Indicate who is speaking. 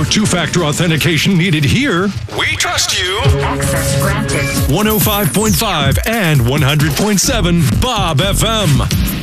Speaker 1: two-factor authentication needed here. We trust you.
Speaker 2: Access granted.
Speaker 1: 105.5 and 100.7 Bob FM.